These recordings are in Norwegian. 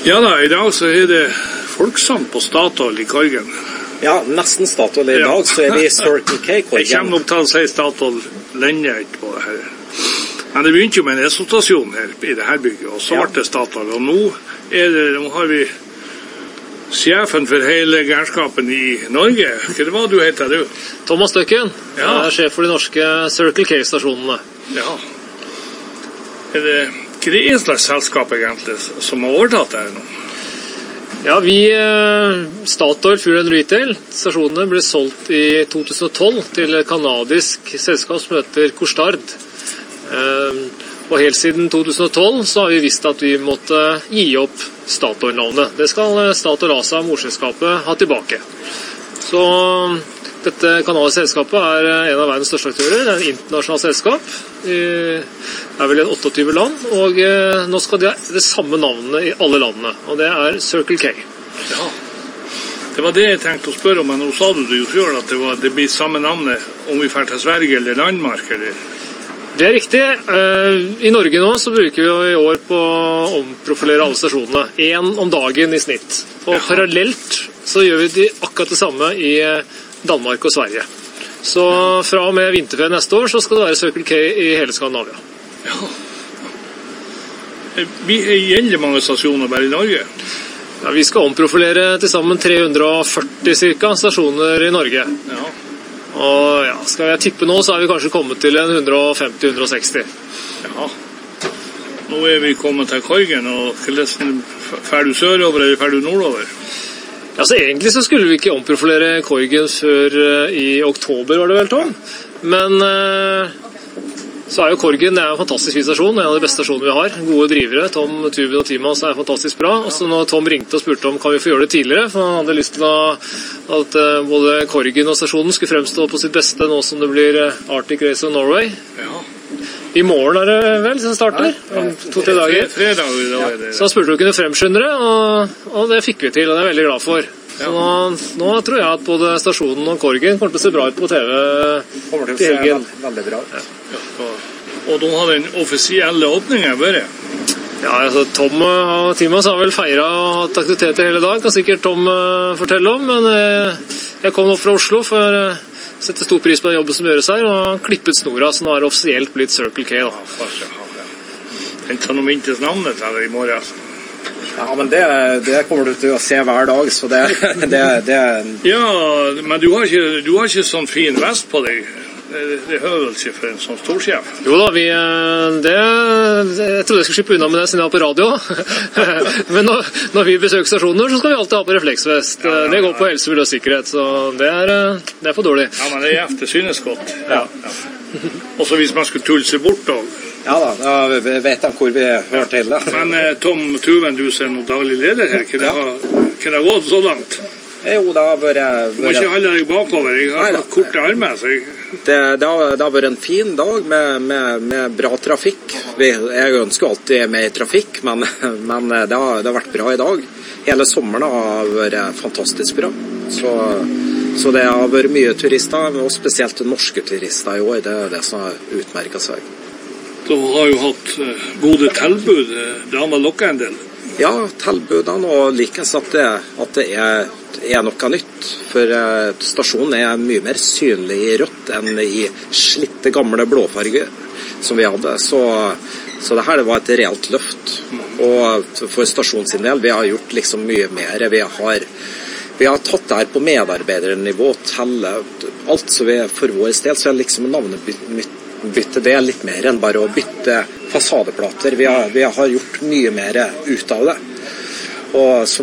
Ja da, I dag så det folksam på Statoil I Korgen. Ja, nesten Statoil I dag, så vi I Circle K Korgen. Jeg kommer nok til å si Statoil lenge på det her. Men det begynte jo med en resultasjon her I det her bygget, og så ble det Statoil. Og nå har vi sjefen for hele gærenskapen I Norge. Hva var du heter du? Thomas Støkken. Jeg sjef for de norske Circle K-stasjonene. Ja. Hva det slags selskap egentlig som har overtatt det her nå? Ja, vi Statoil Fuel and Retail, stasjonene ble solgt I 2012 til et kanadisk selskap som heter Couche-Tard. Og helt siden 2012 så har vi visst at vi måtte gi opp Statoil-navnet. Det skal Statoil ASA, morselskapet, ha tilbake. Så dette kanadiske selskapet en av verdens største aktører, det et internasjonalt selskap. Det vel 28 land, og nå skal de ha det samme navnet I alle landene, og det Circle K. Ja, det var det jeg tenkte å spørre om, men nå sa du jo selv at det blir samme navnet om vi får til Sverige eller Danmark, eller? Det riktig. I Norge nå så bruker vi jo I år på å omprofilere alle stasjonene. 1 om dagen I snitt. Og parallelt så gjør vi akkurat det samme I Danmark og Sverige. Så fra og med vinterferien neste år så skal det være Circle K I hele Skandinavia. Ja. Vi gjelder mange stasjoner bare I Norge. Ja, vi skal omprofilere til sammen 340 cirka stasjoner I Norge. Ja. Og ja, skal jeg tippe nå så vi kanskje kommet til en 150-160. Ja. Nå vi kommet til Korgen, og fer du sørover eller fer du nordover? Ja, så egentlig så skulle vi ikke omprofilere Korgen før I oktober, var det vel, Tom? Men så jo Korgen, det en fantastisk fin stasjon, en av de beste stasjonene vi har. Gode drivere, Tom Tubin og teamet hans fantastisk bra. Og så når Tom ringte og spurte om kan vi få gjøre det tidligere, for han hadde lyst til at både Korgen og stasjonen skulle fremstå på sitt beste nå som det blir Arctic Race of Norway. Ja. I morgen det vel som starter, om 2-3 dager. Fredag I dag det. Så han spurte om vi kunne fremskynde det, og det fikk vi til, og det jeg veldig glad for. Så nå tror jeg at både stasjonen og Korgen kommer til å se bra ut på TV kommer til å se veldig bra ut. Ja. Og de har den offisielle åpningen bare? Ja, altså Tom og teamet har vel feiret og hatt aktiviteter hele dag, kan sikkert Tom fortelle om, men jeg kom opp fra Oslo for å sette stor pris på den jobben som gjøres her, og klippet snora, så nå det offisielt blitt Circle K. Da. Jeg kan noe mintes navnet til det I morgen. Ja, men det kommer du til å se hver dag, så det Ja, men du har ikke sånn fin vest på deg. Det hører vel ikke for en sånn storsjef. Jo da, jeg trodde jeg skulle slippe unna med det siden jeg var på radio. Men når vi besøker stasjoner, så skal vi alltid ha på refleksvest. Det går på helse, miljø og sikkerhet, så det er for dårlig. Ja, men det det synes godt. Ja. Og så hvis man skulle tulle seg bort da. Ja da vet jeg hvor vi hører til det. Men Tom Tuven, du noen daglig leder her. Kan det gå så langt? Jo, det har vært... Du må ikke holde deg bakover, jeg har korte armer. Så det har vært en fin dag med bra trafikk. Jeg ønsker alltid mer trafikk, men det har vært bra I dag. Hele sommeren har vært fantastisk bra. Så det har vært mye turister, og spesielt norske turister I år. Det det som har utmerket seg. Du har jo hatt gode tilbud. Det har man lokket en del. Ja, tilbudene, og likens at det noe nytt. For stasjonen mye mer synlig I rødt enn I slitte gamle blåfarger som vi hadde. Så det her var et reelt løft. Og for stasjonen sin del, vi har gjort liksom mye mer. Vi har tatt det her på medarbeidernivå til alt, så for vår del så liksom navnebytte det litt mer enn bare å bytte fasadeplater. Vi har gjort mye mer ut av det. Og så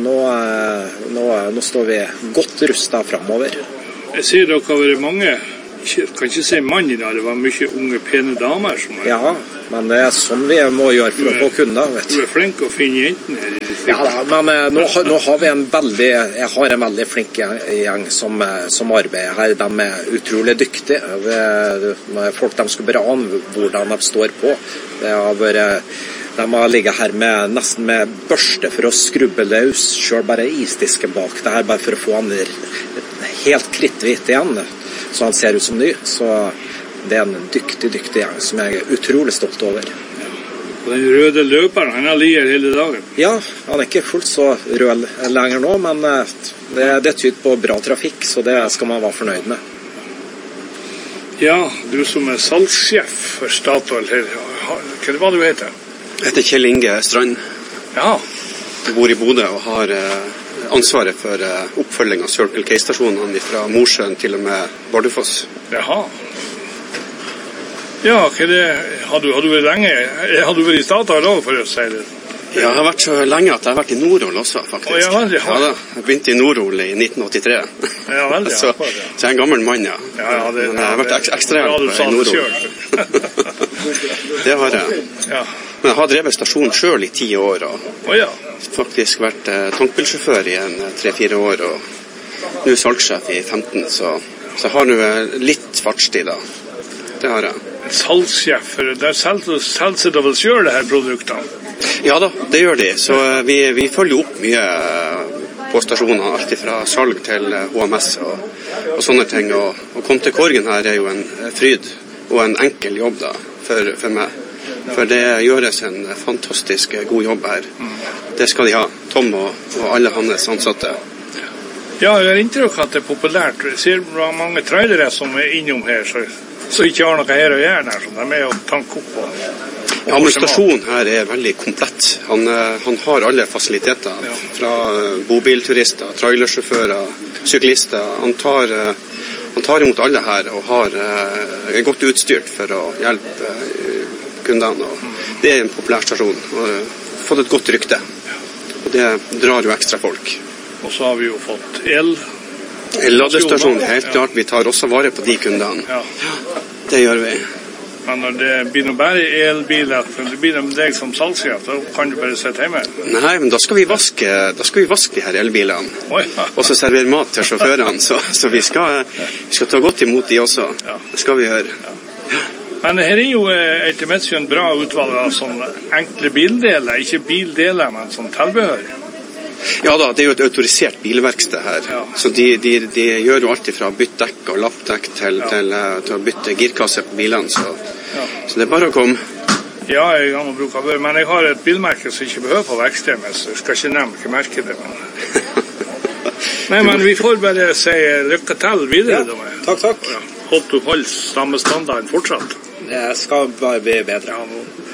nå står vi godt rustet fremover. Jeg sier dere har vært mange, kan ikke si mann I dag, det var mye unge, pene damer som Ja, men det sånn vi må gjøre for å få kunder, vet du. Du flink å finne jentene her. Ja da, men nå har vi jeg har en veldig flink gjeng som arbeider her. De utrolig dyktige. Folk de skal bare ane hvordan de står på. De har ligget her nesten med børste for å skrubbe løs, selv bare isdisken bak det her, bare for å få han helt kritthvit igjen, så han ser ut som ny. Så det en dyktig gjeng som jeg utrolig stolt over. Og Den røde løperen, han har lier hele dagen. Ja, han er ikke fullt så rød lenger nå, men det tyder på bra trafikk, så det skal man være fornøyd med. Ja, du som er salgssjef for Statoil her, hva var det du heter? Jeg heter Kjell Inge Strand. Ja. Jeg bor i Bodø og har ansvaret for oppfølging av Circle K-stasjonene fra Mosjøen til og med Bardufoss. Jaha. Ja, hva er det? Har du vært lenge? Har du vært i Statoil også, for å si det? Ja, jeg har vært så lenge at jeg har vært i Norol også, faktisk. Ja, vel, ja. Ja da, jeg begynte i Norol i 1983. Ja, vel, ja. Så jeg er en gammel mann, ja. Ja, men jeg har vært ekstrahjelp i Norol. Det har jeg. Ja. Men jeg har drevet stasjon selv i 10 år, og ja. faktisk vært tankbilsjåfør i 3-4 år, og nå salgssjef i 15, så jeg har nå litt fartstid da. Det har jeg. Salgssjef, der selger det vel selv det her produktene? Ja da, det gjør de. Så vi følger opp mye på stasjonene, alt fra salg til HMS og sånne ting. Og komme til Korgen her er jo en fryd og en enkel jobb da, for meg. For det gjøres en fantastisk god jobb her. Det skal de ha, Tom og alle hans ansatte. Ja, jeg har inntrykk at det er populært. Jeg ser mange trailere som er innom her, så ikke har noe her å gjøre der, så de er med å tanke opp. Ja, men stasjonen her er veldig komplett. Han har alle fasiliteter, fra bobilturister, trailersjåfører, syklister. Han tar imot alle her og er godt utstyrt for å hjelpe kundene. Og det er en populær stasjon og fått et godt rykte. Og det drar jo ekstra folk. Og så har vi jo fått ladestasjon, helt klart. Vi tar også vare på de kundene. Ja. Det gjør vi. Men når det blir noe bare elbiler, det blir det med deg som salgssjef, da kan du bare sitte hjemme. Nei, men da skal vi vaske de her elbilene. Og så servere mat til sjåførene, så vi skal ta godt imot de også. Det skal vi gjøre. Men her er jo etter mitt syn bra utvalg av sånne enkle bildeler, ikke bildeler, men sånn tilbehør. Ja da, det er jo et autorisert bilverksted her. Ja. Så de gjør jo alltid fra å bytte dekk og lappdekk til å bytte girkasse på bilene. Så det er bare å komme. Ja, jeg har brukt det, men jeg har et bilmerke som ikke behøver på verkstedet, så jeg skal ikke nevne hva merket det er. Nei, men vi får bare si lykke til videre. Ja, takk. Håper du holder samme standard fortsatt. Det skal bare bli bedre. Ja,